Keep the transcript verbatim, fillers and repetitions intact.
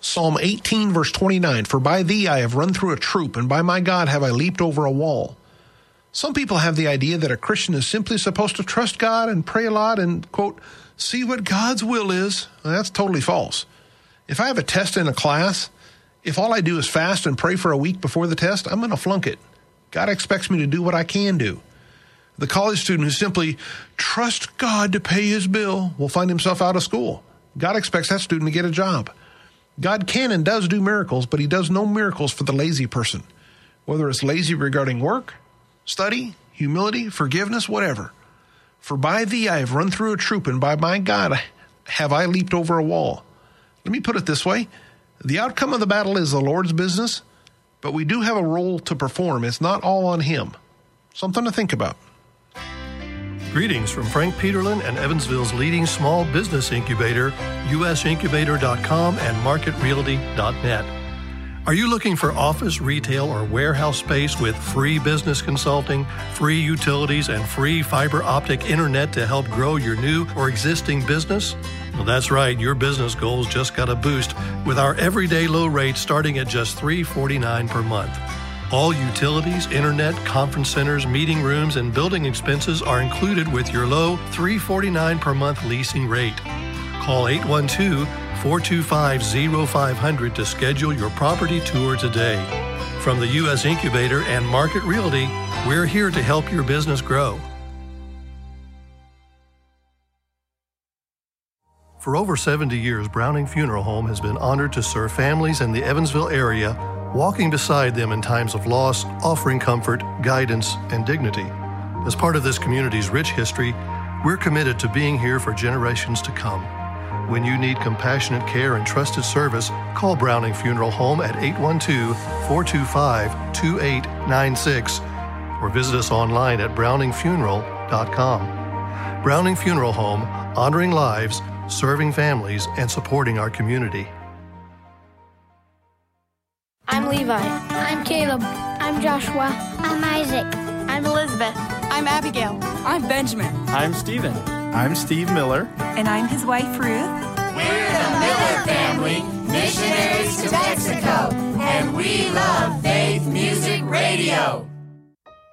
Psalm eighteen, verse twenty-nine, for by thee I have run through a troop, and by my God have I leaped over a wall. Some people have the idea that a Christian is simply supposed to trust God and pray a lot and, quote, see what God's will is. Well, that's totally false. If I have a test in a class, if all I do is fast and pray for a week before the test, I'm going to flunk it. God expects me to do what I can do. The college student who simply trusts God to pay his bill will find himself out of school. God expects that student to get a job. God can and does do miracles, but he does no miracles for the lazy person, whether it's lazy regarding work, study, humility, forgiveness, whatever. For by thee I have run through a troop, and by my God have I leaped over a wall. Let me put it this way. The outcome of the battle is the Lord's business, but we do have a role to perform. It's not all on him. Something to think about. Greetings from Frank Peterlin and Evansville's leading small business incubator, U S incubator dot com and market realty dot net. Are you looking for office, retail, or warehouse space with free business consulting, free utilities, and free fiber optic internet to help grow your new or existing business? Well, that's right. Your business goals just got a boost with our everyday low rate starting at just three dollars and forty-nine cents per month. All utilities, internet, conference centers, meeting rooms, and building expenses are included with your low three dollars and forty-nine cents per month leasing rate. Call eight one two, four two five, zero five zero zero to schedule your property tour today. From the U S Incubator and Market Realty, we're here to help your business grow. For over seventy years, Browning Funeral Home has been honored to serve families in the Evansville area, walking beside them in times of loss, offering comfort, guidance, and dignity. As part of this community's rich history, we're committed to being here for generations to come. When you need compassionate care and trusted service, call Browning Funeral Home at eight one two, four two five, two eight nine six or visit us online at browning funeral dot com. Browning Funeral Home, honoring lives, serving families, and supporting our community. I'm Levi. I'm Caleb. I'm Joshua. I'm Isaac. I'm Elizabeth. I'm Abigail. I'm Benjamin. I'm Stephen. I'm Steve Miller. And I'm his wife, Ruth. We're the Miller family, missionaries to Mexico, and we love Faith Music Radio.